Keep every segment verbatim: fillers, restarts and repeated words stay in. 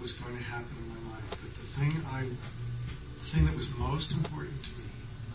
was going to happen in my life. That the thing I, the thing that was most important to me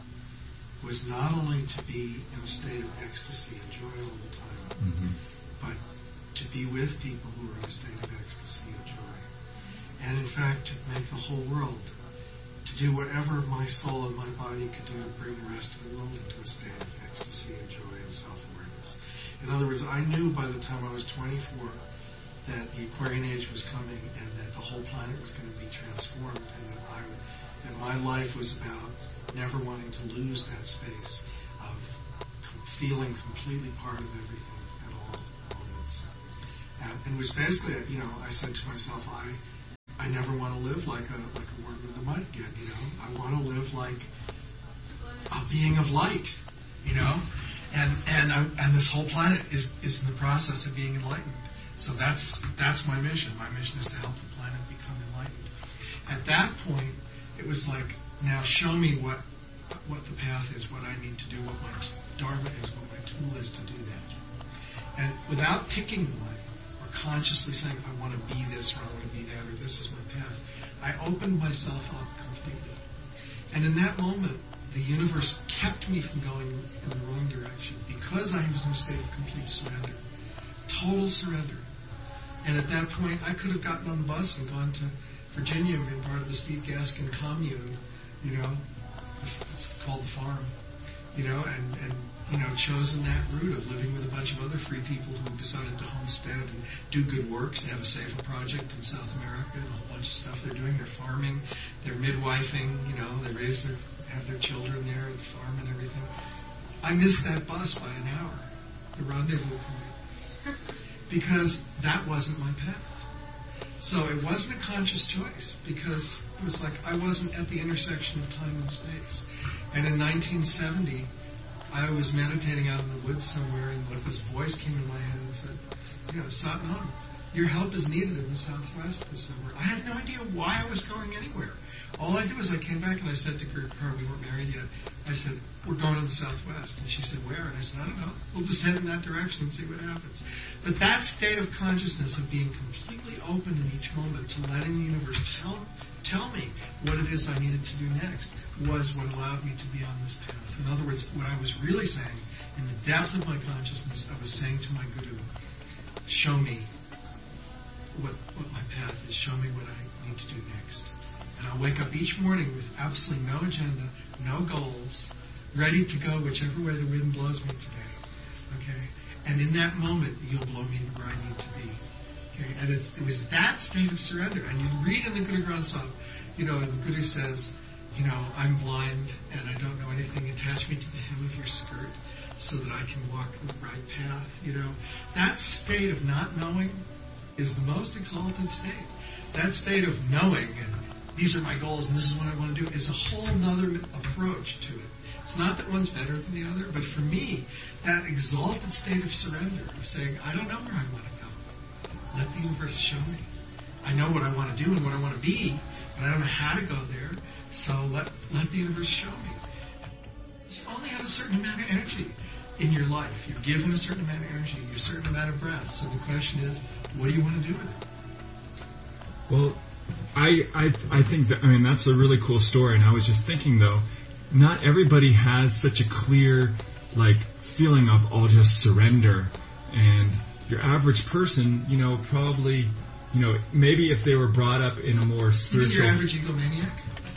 was not only to be in a state of ecstasy and joy all the time, mm-hmm. but to be with people who were in a state of ecstasy and joy. And in fact, to make the whole world, to do whatever my soul and my body could do to bring the rest of the world into a state of ecstasy and joy and self-awareness. In other words, I knew by the time I was twenty-four that the Aquarian Age was coming and that the whole planet was going to be transformed, and that I would, that my life was about never wanting to lose that space of com- feeling completely part of everything at all moments. And it was basically, you know, I said to myself, I I never want to live like a like a worm in the mud again, you know. I want to live like a being of light, you know. And and I, and this whole planet is, is in the process of being enlightened. So that's that's my mission. My mission is to help the planet become enlightened. At that point, it was like, now show me what what the path is, what I need to do, what my dharma is, what my tool is to do that. And without picking one, or consciously saying, I want to be this, or I want to be that, or this is my path, I opened myself up completely. And in that moment, the universe kept me from going in the wrong direction because I was in a state of complete surrender. Total surrender. And at that point, I could have gotten on the bus and gone to Virginia and been part of the Steve Gaskin commune, you know, it's called the farm, you know, and, and, you know, chosen that route of living with a bunch of other free people who decided to homestead and do good works. They have a Safer project in South America and a whole bunch of stuff they're doing. They're farming, they're midwifing, you know, they raise their, have their children there at the farm and everything. I missed that bus by an hour, the rendezvous point. Because that wasn't my path. So it wasn't a conscious choice, because it was like I wasn't at the intersection of time and space. And in nineteen seventy, I was meditating out in the woods somewhere, and like this voice came in my head and said, you know, Satnam, your help is needed in the Southwest this summer. I had no idea why I was going anywhere. All I did was I came back and I said to Guru Kaur, we weren't married yet, I said, we're going to the Southwest. And she said, where? And I said, I don't know. We'll just head in that direction and see what happens. But that state of consciousness of being completely open in each moment to letting the universe tell, tell me what it is I needed to do next was what allowed me to be on this path. In other words, what I was really saying, in the depth of my consciousness, I was saying to my Guru, show me what, what my path is. Show me what I need to do next. And I'll wake up each morning with absolutely no agenda, no goals, ready to go whichever way the wind blows me today. Okay? And in that moment, you'll blow me where I need to be. Okay? And it's, it was that state of surrender. And you read in the Guru Granth Sahib, you know, and the Guru says, you know, I'm blind and I don't know anything. Attach me to the hem of your skirt so that I can walk the right path. You know, that state of not knowing is the most exalted state. That state of knowing and these are my goals and this is what I want to do is a whole other approach to it. It's not that one's better than the other, but for me, that exalted state of surrender, of saying, I don't know where I want to go. Let the universe show me. I know what I want to do and what I want to be, but I don't know how to go there, so let, let the universe show me. You only have a certain amount of energy in your life. You're given a certain amount of energy, a certain amount of breath, so the question is, what do you want to do with it? Well, I, I I think that, I mean, that's a really cool story, and I was just thinking, though, not everybody has such a clear, like, feeling of, I'll just surrender, and your average person, you know, probably, you know, maybe if they were brought up in a more spiritual... You mean your average egomaniac?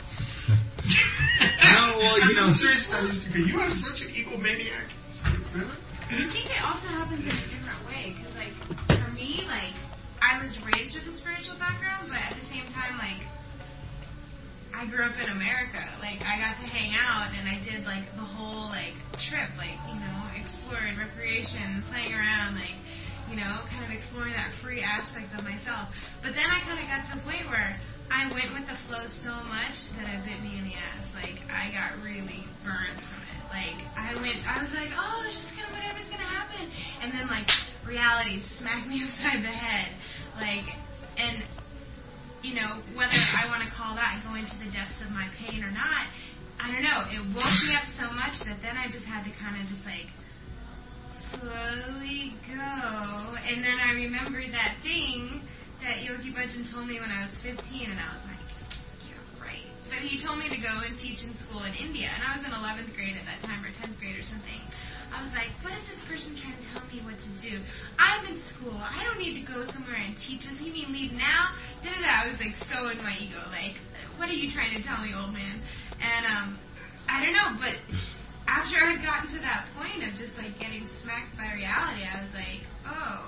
No, well, you know... Seriously, that used to be, you are such an egomaniac. Really? I think it also happens in a different way, because, like, for me, like, I was raised with a spiritual background, but at the same time, like, I grew up in America. Like, I got to hang out, and I did, like, the whole, like, trip, like, you know, explored, recreation, playing around, like, you know, kind of exploring that free aspect of myself. But then I kind of got to a point where I went with the flow so much that it bit me in the ass. Like, I got really burned from it. Like, I went, I was like, oh, it's just kind of whatever's going to happen. And then, like, reality smacked me upside the head. Like, and, you know, whether I want to call that going to the depths of my pain or not, I don't know. It woke me up so much that then I just had to kind of just, like, slowly go. And then I remembered that thing that Yogi Bhajan told me when I was fifteen, and I was like, yeah, right. But he told me to go and teach in school in India, and I was in eleventh grade at that time, or tenth grade or something. I was like, what is this person trying to tell me what to do? I'm in school. I don't need to go somewhere and teach. Does he mean leave now? Da-da-da. I was, like, so in my ego. Like, what are you trying to tell me, old man? And, um, I don't know, but after I had gotten to that point of just, like, getting smacked by reality, I was like, oh,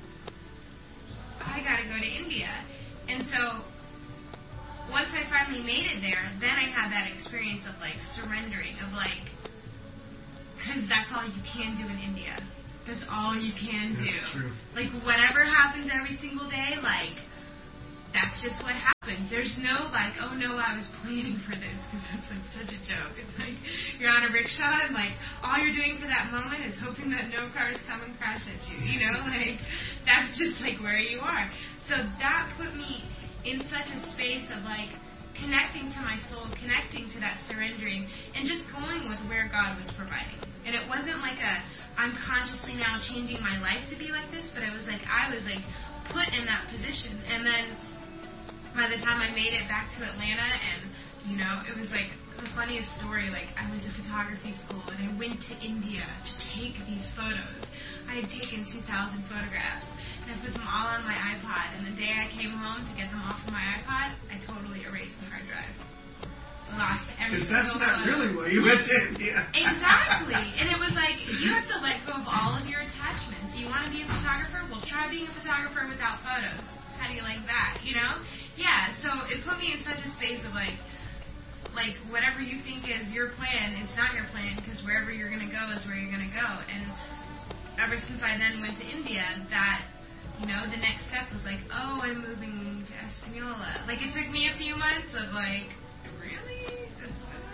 I gotta go to India. And so, once I finally made it there, then I had that experience of, like, surrendering, of, like, because that's all you can do in India. That's all you can do. That's true. Like, whatever happens every single day, like, that's just what happens. There's no, like, oh, no, I was planning for this, because that's, like, such a joke. It's like, you're on a rickshaw, and, like, all you're doing for that moment is hoping that no cars come and crash at you, you know? Like, that's just, like, where you are. So that put me in such a space of, like, connecting to my soul, connecting to that surrendering, and just going with where God was providing. And it wasn't like a, I'm consciously now changing my life to be like this, but it was like, I was like put in that position. And then by the time I made it back to Atlanta, and, you know, it was like the funniest story, like I went to photography school, and I went to India to take these photos. I had taken two thousand photographs, and I put them all on my iPod, and the day I came home to get them off of my iPod, I totally erased the hard drive. Lost every single Because that's not photo. really why you went to India. Exactly. And it was like, you have to let go of all of your attachments. You want to be a photographer? Well, try being a photographer without photos. How do you like that, you know? Yeah, so it put me in such a space of like, like whatever you think is your plan, it's not your plan, because wherever you're going to go is where you're going to go. And ever since I then went to India, that, you know, the next step was like, oh, I'm moving to Espanola. Like, it took me a few months of like, really? That's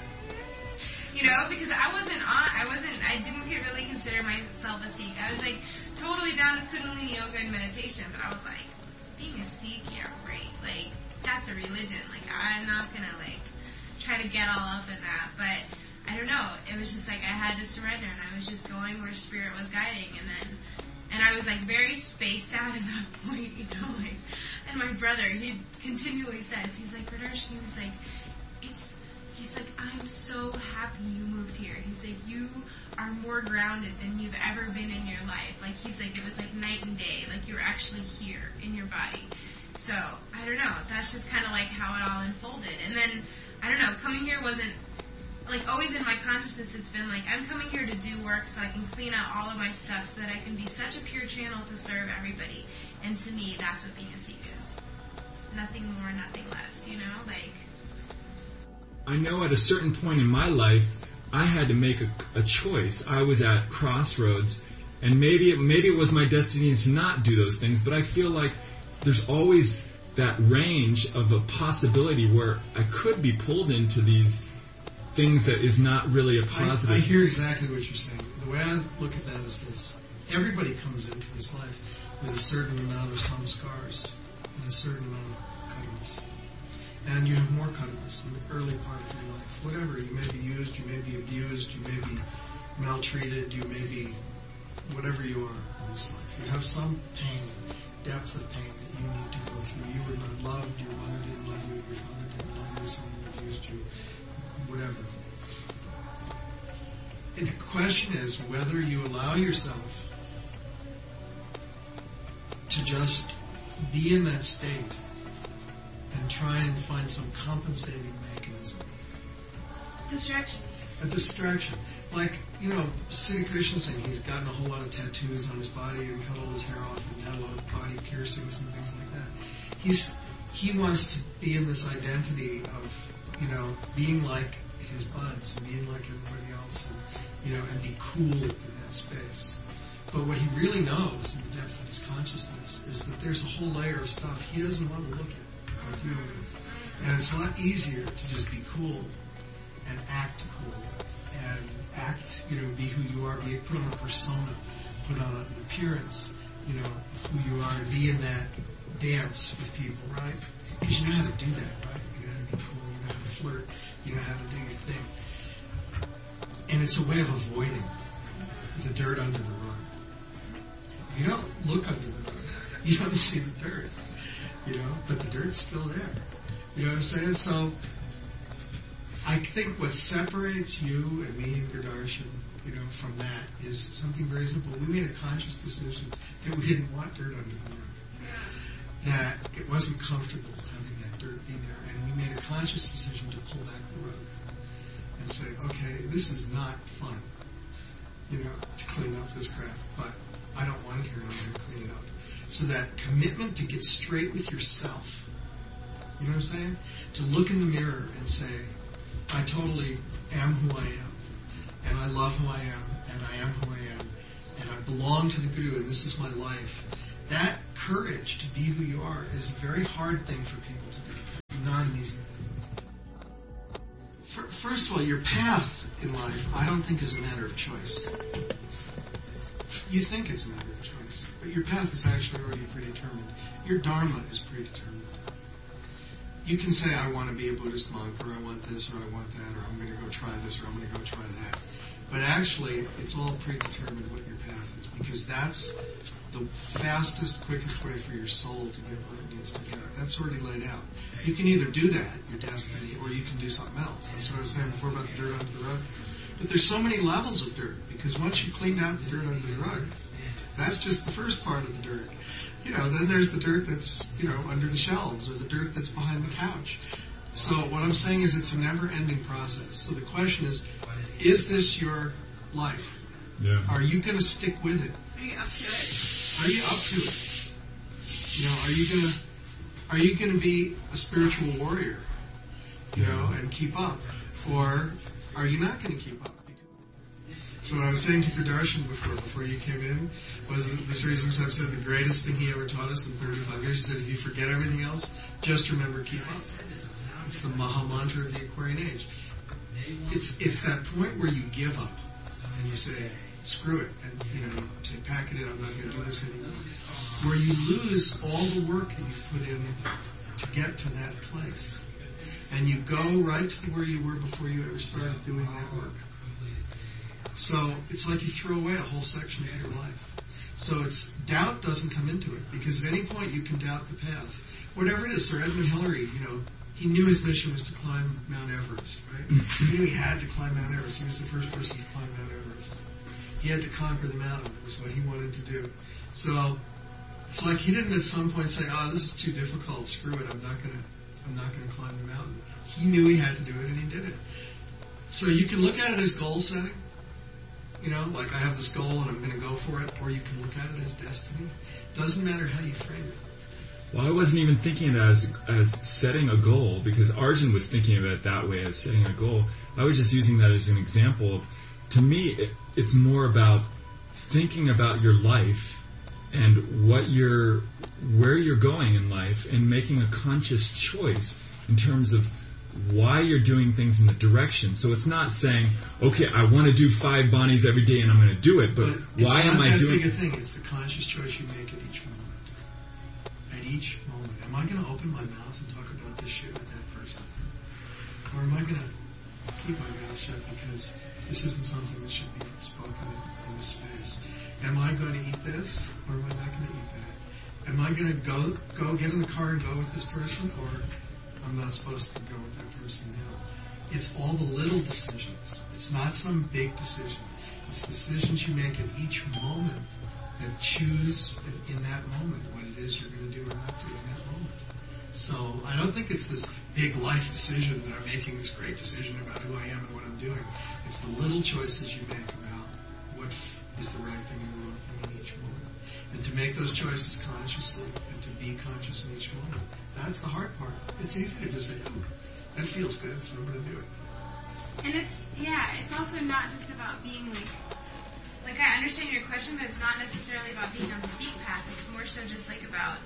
you know, because I wasn't on, I wasn't, I didn't really consider myself a Sikh. I was like totally down with Kundalini yoga and meditation, but I was like, being a Sikh, yeah, right. Like, that's a religion. Like, I'm not gonna like try to get all up in that, but I don't know. It was just like I had to surrender, and I was just going where Spirit was guiding, and then, and I was like very spaced out at that point, you know, like, and my brother, he continually says, he's like, Radarsh, he was like, it's, he's like, I'm so happy you moved here. He's like, you are more grounded than you've ever been in your life. Like, he's like, it was like night and day. Like, you're actually here in your body. So, I don't know. That's just kind of like how it all unfolded. And then, I don't know, coming here wasn't, like, always in my consciousness, it's been like, I'm coming here to do work so I can clean out all of my stuff so that I can be such a pure channel to serve everybody. And to me, that's what being a Sikh is. Nothing more, nothing less, you know? Like, I know at a certain point in my life, I had to make a, a choice. I was at crossroads, and maybe it, maybe it was my destiny to not do those things, but I feel like there's always that range of a possibility where I could be pulled into these things that is not really a positive. I, I hear exactly what you're saying. The way I look at that is this. Everybody comes into this life with a certain amount of samskars and a certain amount of kindness. And you have more kindness in the early part of your life. Whatever, you may be used, you may be abused, you may be maltreated, you may be whatever you are in this life. You have some pain, depth of pain that you need to go through. You were not loved, your mother didn't love you, your father didn't love you, someone abused you, whatever. And the question is whether you allow yourself to just be in that state and try and find some compensating mechanism. distractions. A distraction. Like, you know, Siddhi Krishna saying he's gotten a whole lot of tattoos on his body and cut all his hair off and had a lot of body piercings and things like that. He's He wants to be in this identity of, you know, being like his buds and being like everybody else and, you know, and be cool in that space. But what he really knows in the depth of his consciousness is that there's a whole layer of stuff he doesn't want to look at or deal with. And it's a lot easier to just be cool and act cool and act, you know, be who you are, be put on a persona, put on an appearance, you know, of who you are, and be in that dance with people, right? Because you know how to do that, right? You know how to be cool, you know how to flirt, you know how to do your thing. And it's a way of avoiding the dirt under the rug. You don't look under the rug. You don't see the dirt. you know, but the dirt's still there. You know what I'm saying? So I think what separates you and me and Gurudarshan, you know, from that is something very simple. We made a conscious decision that we didn't want dirt under the rug. That it wasn't comfortable having that dirt be there. And we made a conscious decision to pull back the rug and say, okay, this is not fun, you know, to clean up this crap, but I don't want it here and I'm going to clean it up. So that commitment to get straight with yourself, you know what I'm saying? To look in the mirror and say, I totally am who I am, and I love who I am, and I am who I am, and I belong to the Guru, and this is my life. That courage to be who you are is a very hard thing for people to do. It's not an easy thing. First of all, your path in life, I don't think is a matter of choice. You think it's a matter of choice, but your path is actually already predetermined. Your dharma is predetermined. You can say, I want to be a Buddhist monk, or I want this, or I want that, or I'm going to go try this, or I'm going to go try that. But actually, it's all predetermined what your path is, because that's the fastest, quickest way for your soul to get where it needs to get. That's already laid out. You can either do that, your destiny, or you can do something else. That's what I was saying before about the dirt under the rug. But there's so many levels of dirt, because once you clean out the dirt under the rug, that's just the first part of the dirt. You know, then there's the dirt that's, you know, under the shelves, or the dirt that's behind the couch. So what I'm saying is it's a never-ending process. So the question is, is this your life? Yeah. Are you going to stick with it? Are you up to it? Are you up to it? You know, are you going to are you going to be a spiritual warrior, you know, and keep up? Or are you not going to keep up? So what I was saying to Gurudarshan before, before you came in, was that the Sri Sahib said the greatest thing he ever taught us in thirty-five years. He said, if you forget everything else, just remember keep up. It's the Maha Mantra of the Aquarian Age. It's it's that point where you give up and you say, screw it, and you know, you say, pack it in, I'm not going to do this anymore. Where you lose all the work that you put in to get to that place, and you go right to where you were before you ever started doing that work. So it's like you throw away a whole section of your life. So it's doubt doesn't come into it, because at any point you can doubt the path. Whatever it is, Sir Edmund Hillary, you know, he knew his mission was to climb Mount Everest, right? He knew he had to climb Mount Everest. He was the first person to climb Mount Everest. He had to conquer the mountain. It was what he wanted to do. So it's like he didn't at some point say, "Oh, this is too difficult. Screw it. I'm not gonna. I'm not gonna climb the mountain." He knew he had to do it, and he did it. So you can look at it as goal setting. You know, like I have this goal and I'm going to go for it, or you can look at it as destiny. Doesn't matter how you frame it. Well, I wasn't even thinking of it as as setting a goal, because Arjun was thinking of it that way, as setting a goal. I was just using that as an example of, to me, it, it's more about thinking about your life and what you're, where you're going in life, and making a conscious choice in terms of why you're doing things in the direction. So it's not saying, okay, I want to do five Bonnies every day and I'm going to do it, but, but why am I doing it? It's not that big a thing. It's the conscious choice you make at each moment. At each moment. Am I going to open my mouth and talk about this shit with that person? Or am I going to keep my mouth shut because this isn't something that should be spoken in, in this space? Am I going to eat this, or am I not going to eat that? Am I going to go go get in the car and go with this person, or I'm not supposed to go with that person now? It's all the little decisions. It's not some big decision. It's decisions you make at each moment that choose in that moment what it is you're going to do or not do in that moment. So I don't think it's this big life decision that I'm making this great decision about who I am and what I'm doing. It's the little choices you make about what is the right thing and the wrong thing in each moment. And to make those choices consciously and to be conscious in each moment, that's the hard part. It's easy to just say, oh, that feels good, so I'm going to do it. And it's, yeah, it's also not just about being like, like I understand your question, but it's not necessarily about being on the Sikh path. It's more so just like about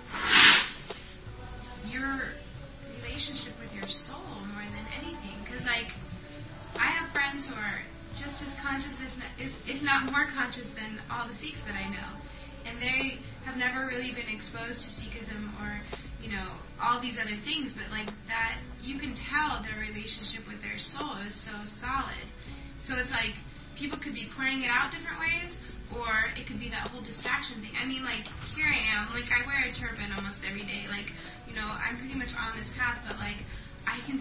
your relationship with your soul more than anything. Because like, I have friends who are just as conscious, if not, if, if not more conscious than all the Sikhs that I know. And they have never really been exposed to Sikhism or, you know, all these other things. But like that, you can tell their relationship with their soul is so solid. So it's like, people could be playing it out different ways, or it could be that whole distraction thing. I mean, like, here I am, like, I wear a turban almost every day. Like, you know,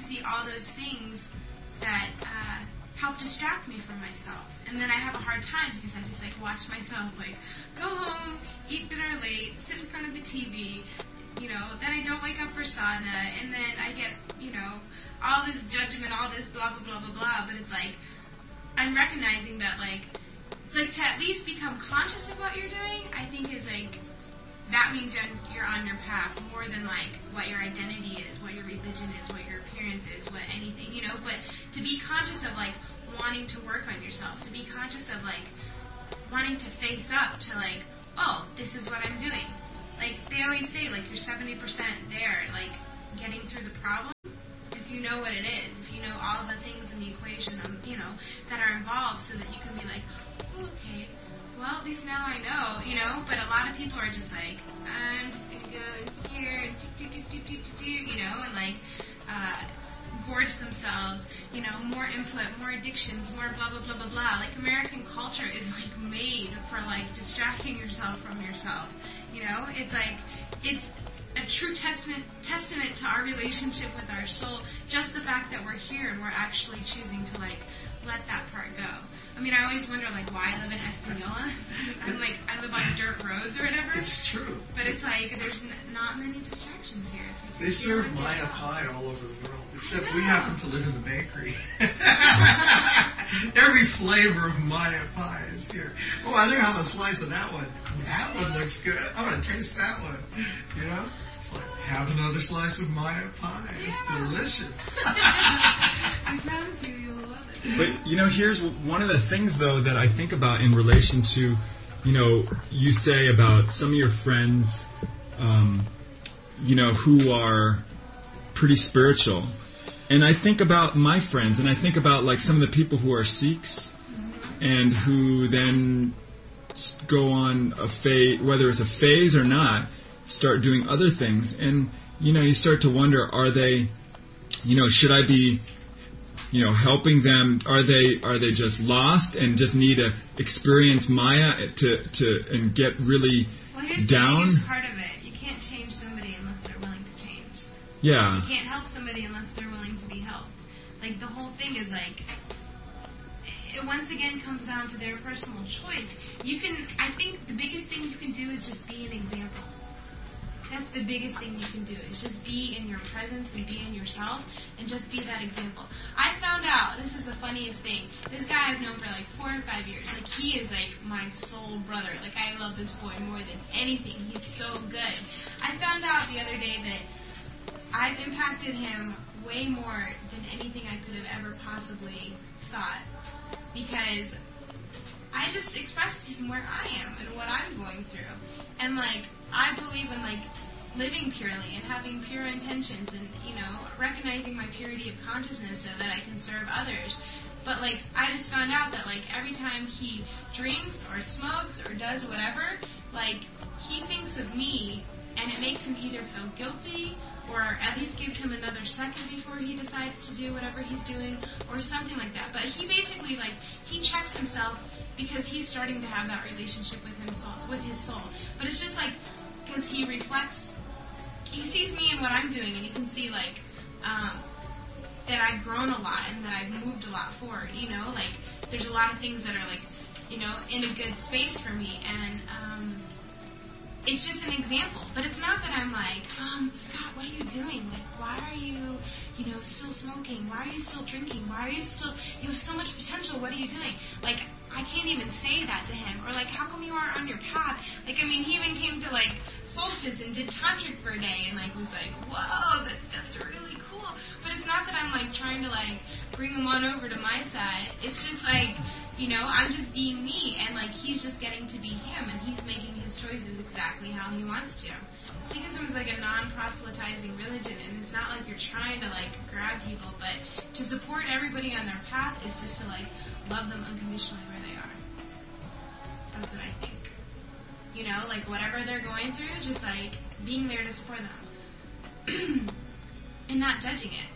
see all those things that uh, help distract me from myself. And then I have a hard time because I just like watch myself like go home, eat dinner late, sit in front of the T V, you know, then I don't wake up for sadhana, and then I get, you know, all this judgment, all this blah, blah, blah, blah, blah, but it's like, I'm recognizing that, like, like to at least become conscious of what you're doing, I think is, like, that means you're on your path more than, like, what your identity is, what your religion is, what your appearance is, what anything, you know, but to be conscious of, like, wanting to work on yourself, to be conscious of, like, wanting to face up to, like, oh, this is what I'm doing. Like, they always say, like, you're seventy percent there, like, getting through the problem. If you know what it is, if you know all the things in the equation, um, you know, that are involved so that you can be like, oh, okay, well, at least now I know, you know, but a lot of people are just like, I'm just going to go here and do, do, do, do, do, do, you know, and, like, uh, gorge themselves, you know, more input, more addictions, more blah, blah, blah, blah, blah. Like, American culture is, like, made for, like, distracting yourself from yourself. You know, it's like, it's a true testament testament to our relationship with our soul, just the fact that we're here and we're actually choosing to, like, let that part go. I mean, I always wonder, like, why I live in Espanola. I'm like, I live on dirt roads or whatever. It's true. But it's like, there's n- not many distractions here. It's like they serve Maya pie all over the world, except we happen to live in the bakery. Every flavor of Maya pie is here. Oh, I think I'll have a slice of that one. That one looks good. I want to taste that one. You know? It's like, have another slice of Maya pie. It's yeah. delicious. I promise you, you'll love it. But, you know, here's one of the things, though, that I think about in relation to, you know, you say about some of your friends, um, you know, who are pretty spiritual. And I think about my friends, and I think about, like, some of the people who are Sikhs and who then go on a phase, whether it's a phase or not, start doing other things. And, you know, you start to wonder, are they, you know, should I be, you know, helping them? Are they are they just lost and just need to experience Maya to, to and get really well, here's down? The biggest part of it. You can't change somebody unless they're willing to change. Yeah. You can't help somebody unless they're willing to be helped. Like, the whole thing is, like, it once again comes down to their personal choice. You can, I think the biggest thing you can do is just be an example. That's the biggest thing you can do, is just be in your presence and be in yourself and just be that example. I found out, this is the funniest thing, this guy I've known for like four or five years. Like, he is like my soul brother. Like, I love this boy more than anything. He's so good. I found out the other day that I've impacted him way more than anything I could have ever possibly thought. Because I just expressed to him where I am and what I'm going through. And, like, I believe in, like, living purely and having pure intentions and, you know, recognizing my purity of consciousness so that I can serve others. But, like, I just found out that, like, every time he drinks or smokes or does whatever, like, he thinks of me, and it makes him either feel guilty or at least gives him another second before he decides to do whatever he's doing or something like that. But he basically, like, he checks himself because he's starting to have that relationship with him, soul, with his soul. But it's just, like, because he reflects, he sees me and what I'm doing, and he can see, like, um, that I've grown a lot and that I've moved a lot forward, you know? Like, there's a lot of things that are, like, you know, in a good space for me, and, um... it's just an example, but it's not that I'm like, um, Scott, what are you doing? Like, why are you, you know, still smoking? Why are you still drinking? Why are you still, you have so much potential, what are you doing? Like, I can't even say that to him. Or, like, how come you aren't on your path? Like, I mean, he even came to, like, Solstice and did tantric for a day and, like, was like, whoa, that, that's really cool. But it's not that I'm, like, trying to, like, bring him on over to my side. It's just, like, you know, I'm just being me, and, like, he's just getting to be him, and he's making his choices exactly how he wants to. Sikhism is like a non-proselytizing religion, and it's not like you're trying to, like, grab people, but to support everybody on their path is just to, like, love them unconditionally where they are. That's what I think. You know, like, whatever they're going through, just, like, being there to support them. And not judging it.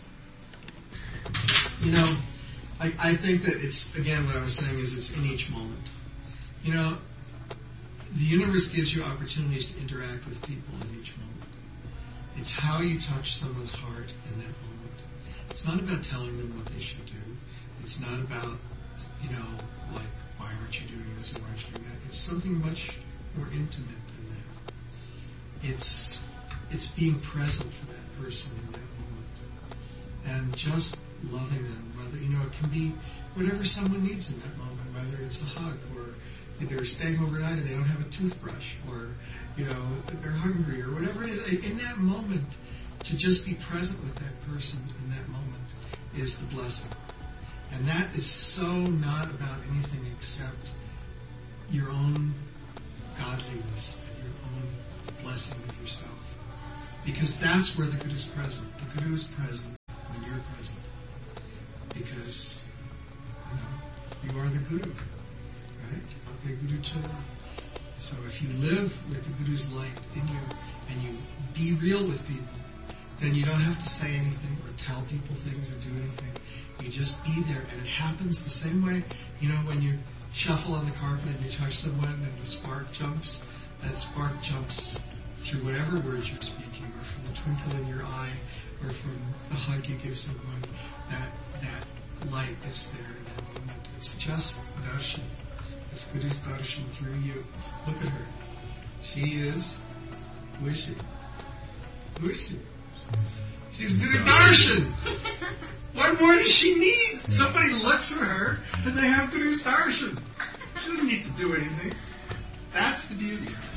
You know, I, I think that it's, again, what I was saying is it's in each moment. You know, the universe gives you opportunities to interact with people in each moment. It's how you touch someone's heart in that moment. It's not about telling them what they should do. It's not about, you know, like, why aren't you doing this or why aren't you doing that? It's something much more intimate than that. It's it's being present for that person in that moment. And just loving them, whether, you know, it can be whatever someone needs in that moment, whether it's a hug or they're staying overnight and they don't have a toothbrush, or, you know, they're hungry or whatever it is. In that moment, to just be present with that person in that moment is the blessing. And that is so not about anything except your own godliness and your own blessing of yourself. Because that's where the Guru is present. The Guru is present when you're present. Because, you know, you are the Guru. Right? Okay, Guru Chala. So if you live with the Guru's light in you and you be real with people, then you don't have to say anything or tell people things or do anything. You just be there, and it happens the same way. You know, when you shuffle on the carpet and you touch someone and the spark jumps, that spark jumps through whatever words you're speaking, or from the twinkle in your eye, or from the hug you give someone. That that light is there in that moment. It's just darshan. It's Guru's darshan through you. Look at her. She is. Who is she? Who is she? She's Guru Darshan. What more does she need? Yeah. Somebody looks at her and they have Guru's Darshan. She doesn't need to do anything. That's the beauty.